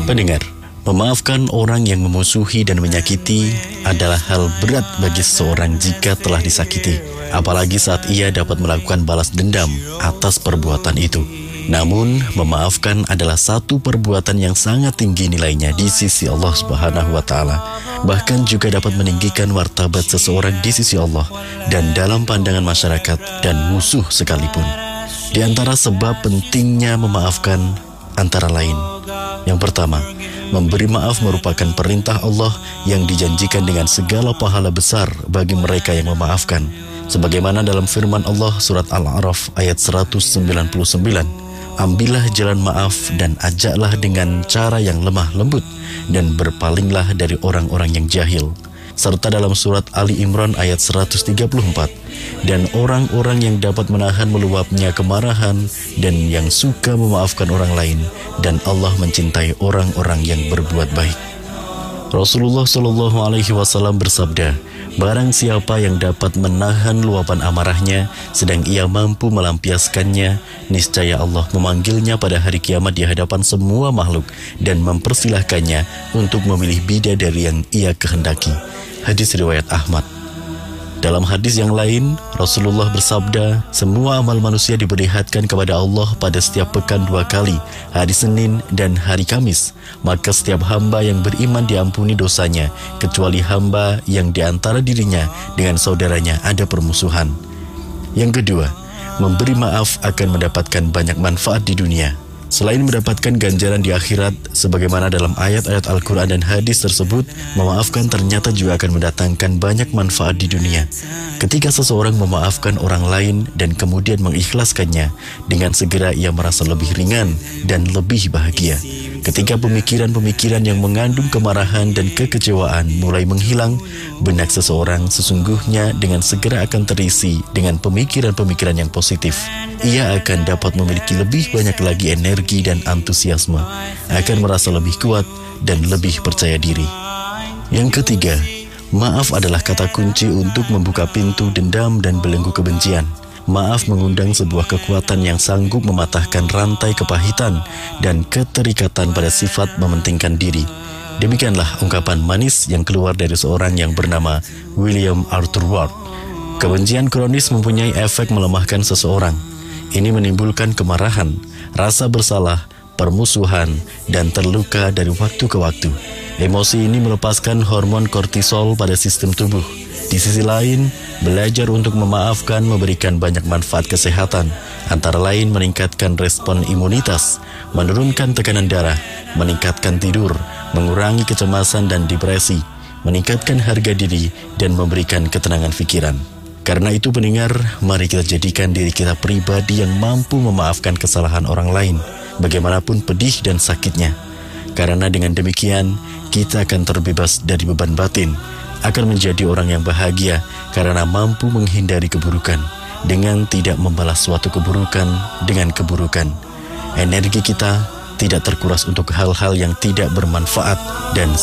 Pendengar, memaafkan orang yang memusuhi dan menyakiti adalah hal berat bagi seseorang jika telah disakiti, apalagi saat ia dapat melakukan balas dendam atas perbuatan itu. Namun, memaafkan adalah satu perbuatan yang sangat tinggi nilainya di sisi Allah Subhanahu wa Ta'ala. Bahkan juga dapat meninggikan martabat seseorang di sisi Allah dan dalam pandangan masyarakat dan musuh sekalipun. Di antara sebab pentingnya memaafkan antara lain: yang pertama, memberi maaf merupakan perintah Allah yang dijanjikan dengan segala pahala besar bagi mereka yang memaafkan. Sebagaimana dalam firman Allah surat Al-A'raf ayat 199, ambillah jalan maaf dan ajaklah dengan cara yang lemah lembut, dan berpalinglah dari orang-orang yang jahil. Serta dalam surat Ali Imran ayat 134, dan orang-orang yang dapat menahan meluapnya kemarahan dan yang suka memaafkan orang lain, dan Allah mencintai orang-orang yang berbuat baik. Rasulullah SAW bersabda, barang siapa yang dapat menahan luapan amarahnya sedang ia mampu melampiaskannya, niscaya Allah memanggilnya pada hari kiamat di hadapan semua makhluk dan mempersilahkannya untuk memilih bidadari yang ia kehendaki. Hadis riwayat Ahmad. Dalam hadis yang lain, Rasulullah bersabda, semua amal manusia diperlihatkan kepada Allah pada setiap pekan 2 kali, hari Senin dan hari Kamis. Maka setiap hamba yang beriman diampuni dosanya, kecuali hamba yang diantara dirinya dengan saudaranya ada permusuhan. Yang kedua, memberi maaf akan mendapatkan banyak manfaat di dunia. Selain mendapatkan ganjaran di akhirat, sebagaimana dalam ayat-ayat Al-Quran dan hadis tersebut, memaafkan ternyata juga akan mendatangkan banyak manfaat di dunia. Ketika seseorang memaafkan orang lain dan kemudian mengikhlaskannya, dengan segera ia merasa lebih ringan dan lebih bahagia. Ketika pemikiran-pemikiran yang mengandung kemarahan dan kekecewaan mulai menghilang, benak seseorang sesungguhnya dengan segera akan terisi dengan pemikiran-pemikiran yang positif. Ia akan dapat memiliki lebih banyak lagi energi dan antusiasme, akan merasa lebih kuat dan lebih percaya diri. Yang ketiga, maaf adalah kata kunci untuk membuka pintu dendam dan belenggu kebencian. Maaf mengundang sebuah kekuatan yang sanggup mematahkan rantai kepahitan dan keterikatan pada sifat mementingkan diri. Demikianlah ungkapan manis yang keluar dari seorang yang bernama William Arthur Ward. Kebencian kronis mempunyai efek melemahkan seseorang. Ini menimbulkan kemarahan, rasa bersalah, permusuhan, dan terluka dari waktu ke waktu. Emosi ini melepaskan hormon kortisol pada sistem tubuh. Di sisi lain, belajar untuk memaafkan memberikan banyak manfaat kesehatan, antara lain meningkatkan respon imunitas, menurunkan tekanan darah, meningkatkan tidur, mengurangi kecemasan dan depresi, meningkatkan harga diri, dan memberikan ketenangan pikiran. Karena itu pendengar, mari kita jadikan diri kita pribadi yang mampu memaafkan kesalahan orang lain, bagaimanapun pedih dan sakitnya. Karena dengan demikian, kita akan terbebas dari beban batin, akan menjadi orang yang bahagia karena mampu menghindari keburukan dengan tidak membalas suatu keburukan dengan keburukan. Energi kita tidak terkuras untuk hal-hal yang tidak bermanfaat dan